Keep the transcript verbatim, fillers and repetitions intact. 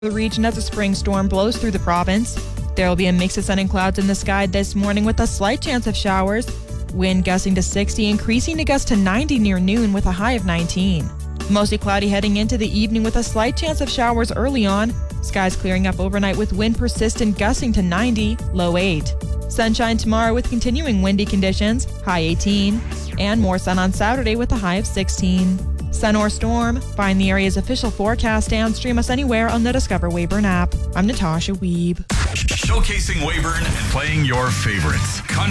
the region as a spring storm blows through the province. There will be a mix of sun and clouds in the sky this morning with a slight chance of showers. Wind gusting to sixty, increasing to gust to ninety near noon with a high of nineteen. Mostly cloudy heading into the evening with a slight chance of showers early on. Skies clearing up overnight with wind persistent gusting to ninety, low eight. Sunshine tomorrow with continuing windy conditions, high eighteen. And more sun on Saturday with a high of sixteen. Sun or storm? Find the area's official forecast and stream us anywhere on the Discover Weyburn app. I'm Natasha Weeb. Showcasing Weyburn and playing your favorites.